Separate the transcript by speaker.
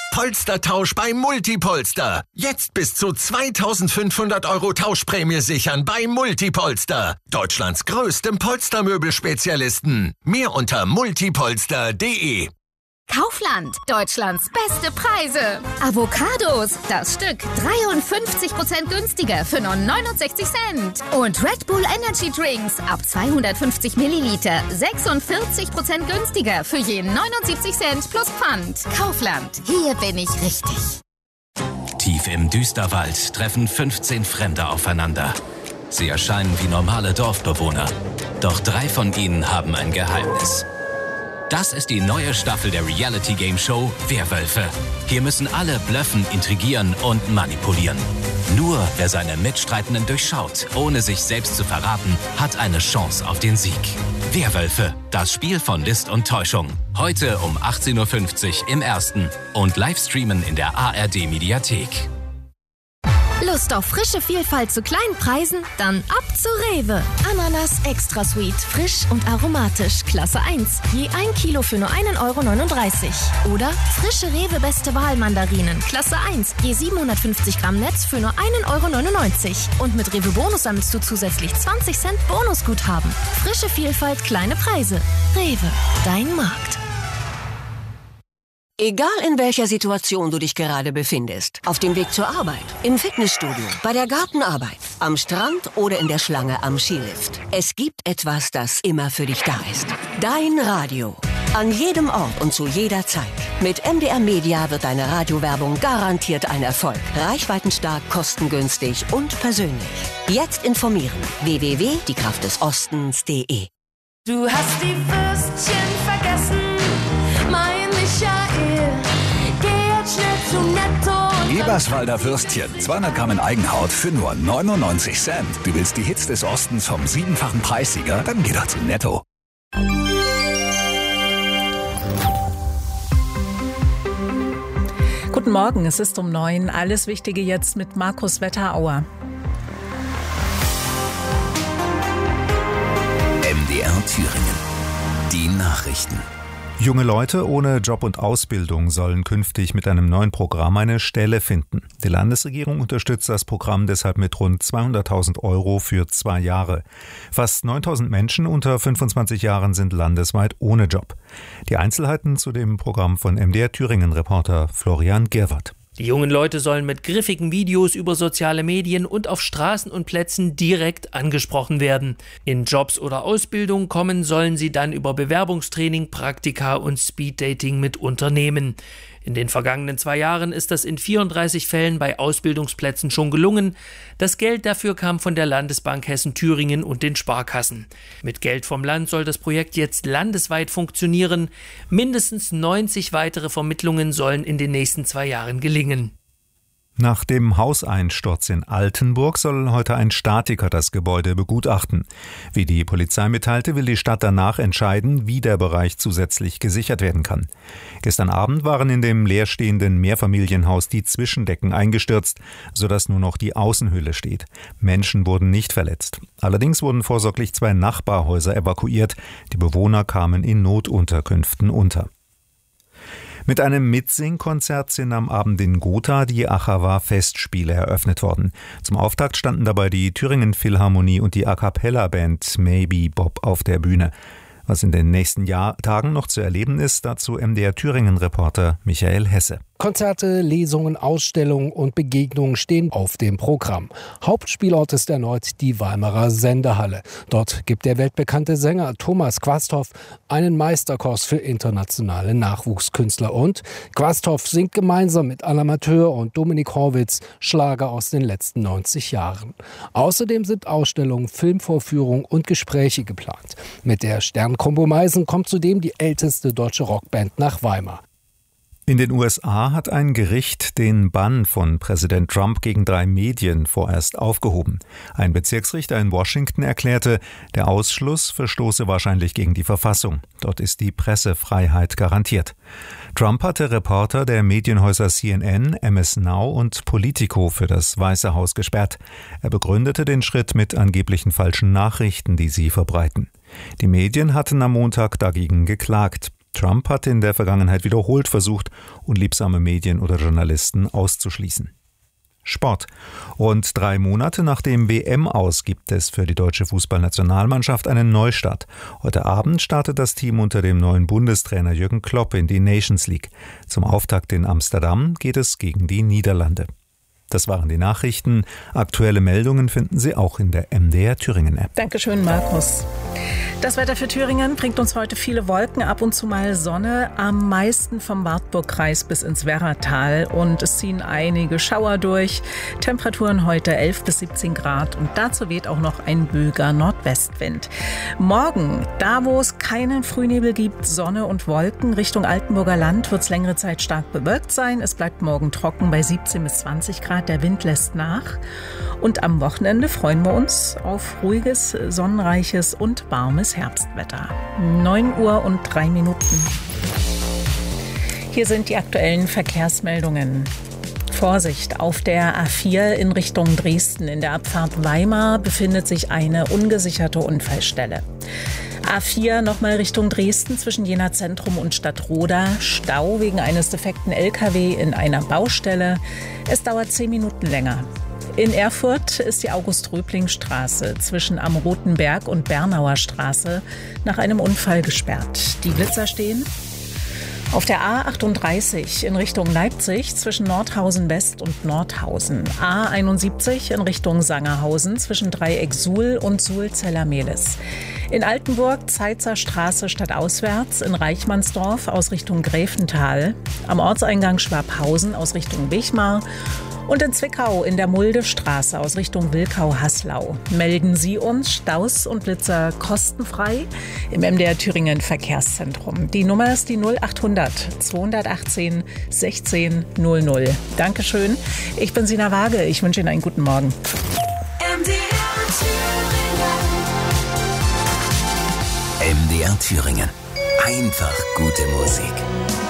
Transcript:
Speaker 1: Polstertausch bei Multipolster. Jetzt bis zu 2.500 € Tauschprämie sichern bei Multipolster. Deutschlands größtem Polstermöbelspezialisten. Mehr unter multipolster.de.
Speaker 2: Kaufland, Deutschlands beste Preise. Avocados, das Stück 53% günstiger für nur 69 Cent. Und Red Bull Energy Drinks ab 250 Milliliter 46% günstiger für je 79 Cent plus Pfand. Kaufland, hier bin ich richtig.
Speaker 3: Tief im Düsterwald treffen 15 Fremde aufeinander. Sie erscheinen wie normale Dorfbewohner. Doch 3 von ihnen haben ein Geheimnis. Das ist die neue Staffel der Reality-Game-Show Werwölfe. Hier müssen alle blöffen, intrigieren und manipulieren. Nur wer seine Mitstreitenden durchschaut, ohne sich selbst zu verraten, hat eine Chance auf den Sieg. Werwölfe, das Spiel von List und Täuschung. Heute um 18:50 Uhr im Ersten und Livestreamen in der ARD-Mediathek.
Speaker 2: Lust auf frische Vielfalt zu kleinen Preisen? Dann ab zu Rewe. Ananas Extra Sweet, frisch und aromatisch, Klasse 1. Je 1 Kilo für nur 1,39 €. Oder frische Rewe Beste Wahl Mandarinen, Klasse 1. Je 750 Gramm Netz für nur 1,99 €. Und mit Rewe Bonus sammelst du zusätzlich 20 Cent Bonusguthaben. Frische Vielfalt, kleine Preise. Rewe, dein Markt.
Speaker 4: Egal in welcher Situation du dich gerade befindest, auf dem Weg zur Arbeit, im Fitnessstudio, bei der Gartenarbeit, am Strand oder in der Schlange am Skilift. Es gibt etwas, das immer für dich da ist. Dein Radio. An jedem Ort und zu jeder Zeit. Mit MDR Media wird deine Radiowerbung garantiert ein Erfolg. Reichweitenstark, kostengünstig und persönlich. Jetzt informieren. www.diekraftdesostens.de.
Speaker 5: Du hast die Würstchen vergessen, mein Michael. Geh jetzt schnell zu Netto.
Speaker 6: Eberswalder Würstchen, 200 Gramm in Eigenhaut für nur 99 Cent. Du willst die Hits des Ostens vom 7-fachen Preissieger? Dann geh doch zu Netto.
Speaker 7: Guten Morgen, es ist um 9. Alles Wichtige jetzt mit Markus Wetterauer.
Speaker 3: MDR Thüringen. Die Nachrichten.
Speaker 8: Junge Leute ohne Job und Ausbildung sollen künftig mit einem neuen Programm eine Stelle finden. Die Landesregierung unterstützt das Programm deshalb mit rund 200.000 € für 2 Jahre. Fast 9.000 Menschen unter 25 Jahren sind landesweit ohne Job. Die Einzelheiten zu dem Programm von MDR Thüringen-Reporter Florian Gerwart.
Speaker 9: Die jungen Leute sollen mit griffigen Videos über soziale Medien und auf Straßen und Plätzen direkt angesprochen werden. In Jobs oder Ausbildung kommen sollen sie dann über Bewerbungstraining, Praktika und Speeddating mit Unternehmen. In den vergangenen 2 Jahren ist das in 34 Fällen bei Ausbildungsplätzen schon gelungen. Das Geld dafür kam von der Landesbank Hessen-Thüringen und den Sparkassen. Mit Geld vom Land soll das Projekt jetzt landesweit funktionieren. Mindestens 90 weitere Vermittlungen sollen in den nächsten 2 Jahren gelingen.
Speaker 8: Nach dem Hauseinsturz in Altenburg soll heute ein Statiker das Gebäude begutachten. Wie die Polizei mitteilte, will die Stadt danach entscheiden, wie der Bereich zusätzlich gesichert werden kann. Gestern Abend waren in dem leerstehenden Mehrfamilienhaus die Zwischendecken eingestürzt, sodass nur noch die Außenhülle steht. Menschen wurden nicht verletzt. Allerdings wurden vorsorglich 2 Nachbarhäuser evakuiert. Die Bewohner kamen in Notunterkünften unter. Mit einem Mitsingkonzert sind am Abend in Gotha die Achawa-Festspiele eröffnet worden. Zum Auftakt standen dabei die Thüringen Philharmonie und die A-Cappella-Band Maybe Bob auf der Bühne. Was in den nächsten Tagen noch zu erleben ist, dazu MDR Thüringen-Reporter Michael Hesse.
Speaker 10: Konzerte, Lesungen, Ausstellungen und Begegnungen stehen auf dem Programm. Hauptspielort ist erneut die Weimarer Sendehalle. Dort gibt der weltbekannte Sänger Thomas Quasthoff einen Meisterkurs für internationale Nachwuchskünstler. Und Quasthoff singt gemeinsam mit Alain Amateur und Dominik Horwitz Schlager aus den letzten 90 Jahren. Außerdem sind Ausstellungen, Filmvorführungen und Gespräche geplant. Mit der Sternkombo Meisen kommt zudem die älteste deutsche Rockband nach Weimar.
Speaker 8: In den USA hat ein Gericht den Bann von Präsident Trump gegen 3 Medien vorerst aufgehoben. Ein Bezirksrichter in Washington erklärte, der Ausschluss verstoße wahrscheinlich gegen die Verfassung. Dort ist die Pressefreiheit garantiert. Trump hatte Reporter der Medienhäuser CNN, MS Now und Politico für das Weiße Haus gesperrt. Er begründete den Schritt mit angeblichen falschen Nachrichten, die sie verbreiten. Die Medien hatten am Montag dagegen geklagt. Trump hat in der Vergangenheit wiederholt versucht, unliebsame Medien oder Journalisten auszuschließen. Sport. Rund 3 Monate nach dem WM-Aus gibt es für die deutsche Fußballnationalmannschaft einen Neustart. Heute Abend startet das Team unter dem neuen Bundestrainer Jürgen Klopp in die Nations League. Zum Auftakt in Amsterdam geht es gegen die Niederlande. Das waren die Nachrichten. Aktuelle Meldungen finden Sie auch in der MDR Thüringen-App.
Speaker 7: Dankeschön, Markus. Das Wetter für Thüringen bringt uns heute viele Wolken, ab und zu mal Sonne, am meisten vom Wartburgkreis bis ins Werratal, und es ziehen einige Schauer durch. Temperaturen heute 11 bis 17 Grad und dazu weht auch noch ein böiger Nordwestwind. Morgen, da wo es keinen Frühnebel gibt, Sonne und Wolken. Richtung Altenburger Land wird es längere Zeit stark bewölkt sein. Es bleibt morgen trocken bei 17 bis 20 Grad. Der Wind lässt nach. Und am Wochenende freuen wir uns auf ruhiges, sonnenreiches und warmes Herbstwetter. 9:03 Uhr. Hier sind die aktuellen Verkehrsmeldungen. Vorsicht, auf der A4 in Richtung Dresden in der Abfahrt Weimar befindet sich eine ungesicherte Unfallstelle. A4 nochmal Richtung Dresden zwischen Jena Zentrum und Stadtroda. Stau wegen eines defekten LKW in einer Baustelle. Es dauert 10 Minuten länger. In Erfurt ist die August-Röbling-Straße zwischen Am Roten Berg und Bernauer Straße nach einem Unfall gesperrt. Die Blitzer stehen. Auf der A38 in Richtung Leipzig zwischen Nordhausen West und Nordhausen. A71 in Richtung Sangerhausen zwischen Dreieck Suhl und Suhl-Zeller-Mehlis. In Altenburg Zeitzer Straße stadtauswärts, in Reichmannsdorf aus Richtung Gräfental. Am Ortseingang Schwabhausen aus Richtung Wichmar. Und in Zwickau in der Muldestraße aus Richtung Wilkau-Haslau. Melden Sie uns Staus und Blitzer kostenfrei im MDR Thüringen Verkehrszentrum. Die Nummer ist die 0800 218 16 00. Dankeschön. Ich bin Sina Waage. Ich wünsche Ihnen einen guten Morgen.
Speaker 6: MDR Thüringen. Einfach gute Musik.